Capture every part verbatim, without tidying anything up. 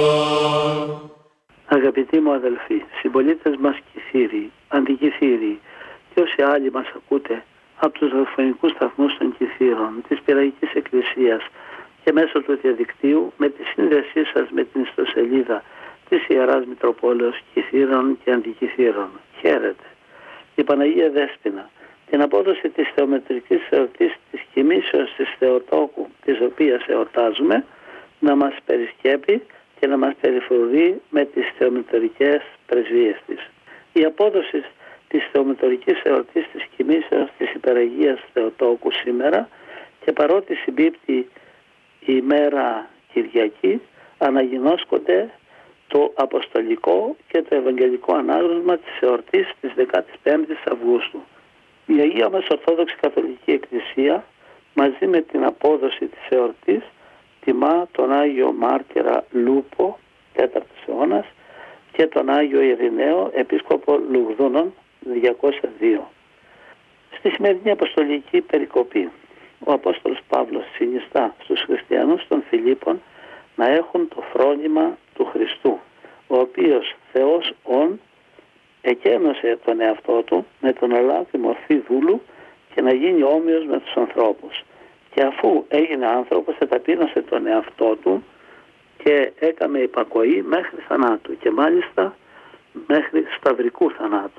Αγαπητοί μου αδελφοί, συμπολίτες μας Κηθήριοι, αντικηθήριοι και όσοι άλλοι μας ακούτε από τους ραδιοφωνικούς σταθμούς των Κηθήρων, της Πειραϊκής Εκκλησίας και μέσω του διαδικτύου με τη σύνδεσή σας με την ιστοσελίδα της Ιεράς Μητροπόλεως Κηθήρων και Αντικηθήρων. Χαίρετε. Η Παναγία Δέσποινα, την απόδοση της θεομετρικής εορτής της κοιμήσεως της Θεοτόκου, της οποίας εορτάζουμε, να μας περισκέπει και να μας περιφρουρεί με τις θεομετρικές πρεσβείες της. Η απόδοση της θεομετρικής εορτής της κοιμήσεως της Υπεραγίας Θεοτόκου σήμερα, και παρότι συμπίπτει η ημέρα Κυριακή, αναγινώσκονται το Αποστολικό και το Ευαγγελικό Ανάγνωσμα της εορτής της δεκαπέντε Αυγούστου. Η Αγία μας Ορθόδοξη Καθολική Εκκλησία, μαζί με την απόδοση της εορτής, τιμά τον Άγιο Μάρτυρα Λούπο, τέταρτος αιώνας, και τον Άγιο Ειρηναίο, Επίσκοπο Λουγδούνων, διακόσια δύο. Στη σημερινή αποστολική περικοπή, ο Απόστολος Παύλος συνιστά στους χριστιανούς των Φιλίππων να έχουν το φρόνημα του Χριστού, ο οποίος Θεός ον εκένωσε τον εαυτό του με τον να λάβει μορφή δούλου και να γίνει όμοιος με τους ανθρώπους. Και αφού έγινε άνθρωπος, εταπείνωσε τον εαυτό του και έκαμε υπακοή μέχρι θανάτου, και μάλιστα μέχρι σταυρικού θανάτου.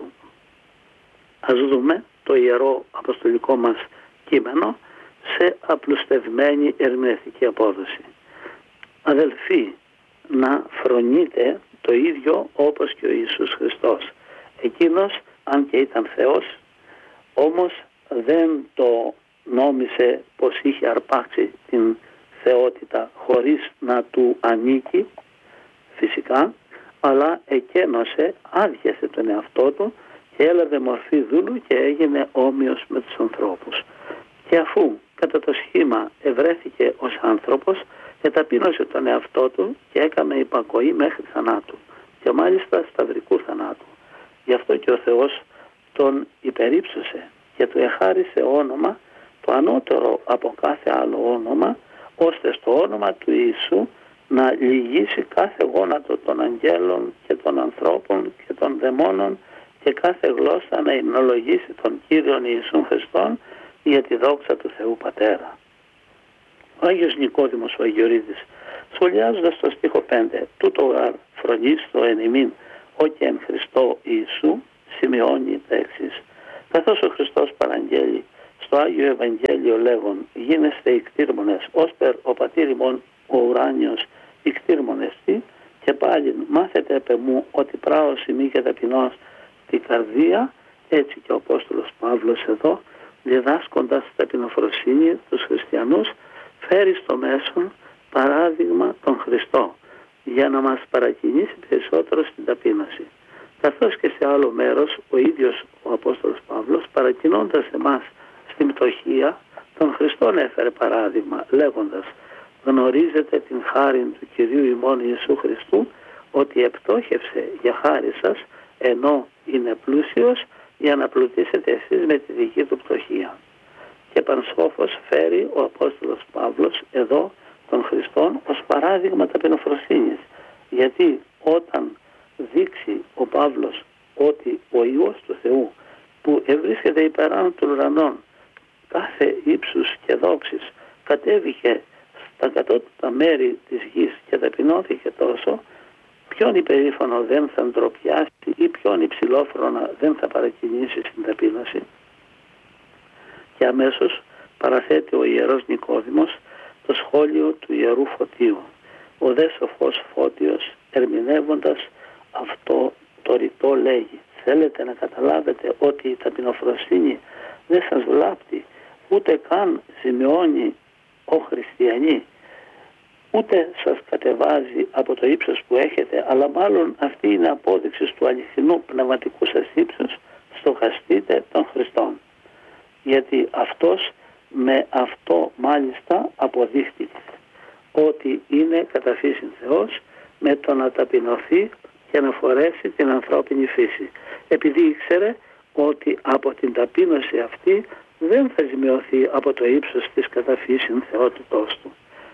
Ας δούμε το ιερό αποστολικό μας κείμενο σε απλουστευμένη ερμηνευτική απόδοση. Αδελφοί, να φρονείτε το ίδιο όπως και ο Ιησούς Χριστός. Εκείνος, αν και ήταν Θεός, όμως δεν το νόμισε πως είχε αρπάξει την θεότητα χωρίς να του ανήκει φυσικά, αλλά εκένωσε, άδειασε τον εαυτό του και έλαβε μορφή δούλου και έγινε όμοιος με τους ανθρώπους. Και αφού κατά το σχήμα ευρέθηκε ως άνθρωπος, εταπείνωσε τον εαυτό του και έκαμε υπακοή μέχρι θανάτου, και μάλιστα σταυρικού θανάτου. Γι' αυτό και ο Θεός τον υπερύψωσε και του εχάρισε όνομα το ανώτερο από κάθε άλλο όνομα, ώστε στο όνομα του Ιησού να λυγίσει κάθε γόνατο των αγγέλων και των ανθρώπων και των δαιμόνων, και κάθε γλώσσα να υμνολογήσει τον Κύριον Ιησούν Χριστόν για τη δόξα του Θεού Πατέρα. Ο Άγιος Νικόδημος ο Αγιορείτης, σχολιάζοντας το στίχο πέντε, τούτο γαρ φρονίστο εν ημίν, ό και εν Χριστώ Ιησού, σημειώνει τα εξής. Καθώς ο Χριστός παραγγέλει στο Άγιο Ευαγγέλιο λέγον, γίνεστε ικτήρμονες, ώσπερ ο πατήρ ημών ο ουράνιος ικτήρμονεστη, και πάλι μάθετε επ' εμού ότι πράος ημί και ταπεινός την καρδία. Έτσι και ο Απόστολος Παύλος εδώ, διδάσκοντας ταπεινοφροσύνη τους χριστιανούς, φέρει στο μέσον παράδειγμα τον Χριστό, για να μας παρακινήσει περισσότερο στην ταπείνωση. Καθώς και σε άλλο μέρος ο ίδιος ο Απόστολος Παύλος, παρακινώντας εμάς στην πτωχία, τον Χριστόν έφερε παράδειγμα, λέγοντας, γνωρίζετε την χάριν του Κυρίου ημών Ιησού Χριστού, ότι επτόχευσε για χάρη σας, ενώ είναι πλούσιος, για να πλουτίσετε εσείς με τη δική του πτωχία. Και πανσόφος φέρει ο Απόστολος Παύλος εδώ τον Χριστόν ως παράδειγμα ταπεινοφροσύνης, γιατί όταν δείξει ο Παύλος ότι ο Υιός του Θεού, που ευρίσκεται υπεράνω των ουρανών κάθε ύψους και δόξης, κατέβηκε στα κατώτατα μέρη της γης και ταπεινώθηκε τόσο, ποιον υπερήφανο δεν θα ντροπιάσει ή ποιον υψηλόφρονα δεν θα παρακινήσει στην ταπείνωση. Και αμέσως παραθέτει ο Ιερός Νικόδημος το σχόλιο του Ιερού Φωτίου. Ο δε σοφός Φώτιος, ερμηνεύοντας αυτό το ρητό, λέγει, θέλετε να καταλάβετε ότι η ταπεινοφροσύνη δεν σας βλάπτει, ούτε καν ζημιώνει ο χριστιανοί, ούτε σας κατεβάζει από το ύψος που έχετε, αλλά μάλλον αυτή είναι απόδειξη του αληθινού πνευματικού σας ύψους, στοχαστείτε των Χριστών. Γιατί αυτός με αυτό μάλιστα αποδείχτηκε ότι είναι κατά φύσιν Θεός, με το να ταπεινωθεί και να φορέσει την ανθρώπινη φύση, επειδή ήξερε ότι από την ταπείνωση αυτή δεν θα ζημιωθεί από το ύψος της κατά φύσιν θεότητός του.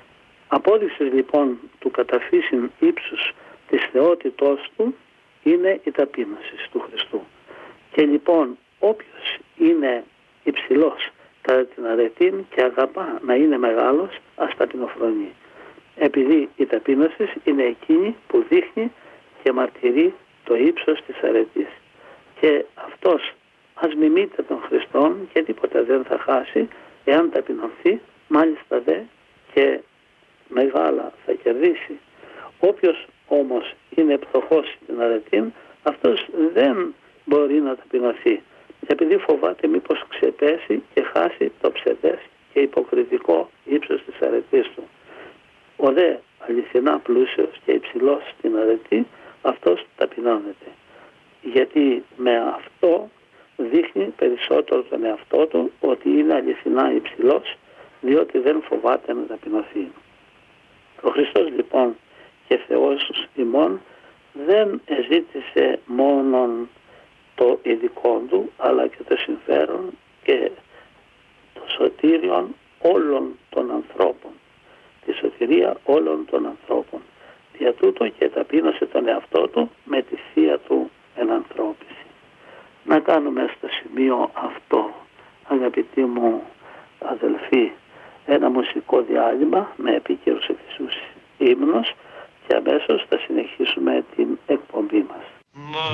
Απόδειξη λοιπόν του καταφύσιν ύψους της θεότητός του είναι η ταπείνωση του Χριστού. Και λοιπόν όποιος είναι υψηλός κατά την αρετήν και αγαπά να είναι μεγάλος, ας ταπεινοφρονεί. Επειδή η ταπείνωση είναι εκείνη που δείχνει και μαρτυρεί το ύψος της αρετής. Και αυτός ας μιμείται τον Χριστόν και τίποτα δεν θα χάσει εάν ταπεινωθεί, μάλιστα δε και μεγάλα θα κερδίσει. Όποιος όμως είναι πτωχός στην αρετήν, αυτός δεν μπορεί να ταπεινωθεί, επειδή φοβάται μήπως ξεπέσει και χάσει το ψευδές και υποκριτικό ύψος της αρετής του. Ο δε αληθινά πλούσιος και υψηλός στην αρετή, αυτός ταπεινώνεται, γιατί με αυτό δείχνει περισσότερο τον εαυτό του ότι είναι αληθινά υψηλός, διότι δεν φοβάται να ταπεινωθεί. Ο Χριστός λοιπόν και Θεός ημών δεν εζήτησε μόνον το ειδικό του, αλλά και το συμφέρον και το σωτήριον όλων των ανθρώπων, τη σωτηρία όλων των ανθρώπων. Δια τούτο και ταπείνωσε τον εαυτό του με τη θεία του ενανθρώπιση. Να κάνουμε στο σημείο αυτό, αγαπητοί μου αδελφοί, ένα μουσικό διάλειμμα με επίκαιρους εθισούς ύμνους και αμέσως θα συνεχίσουμε την εκπομπή μας.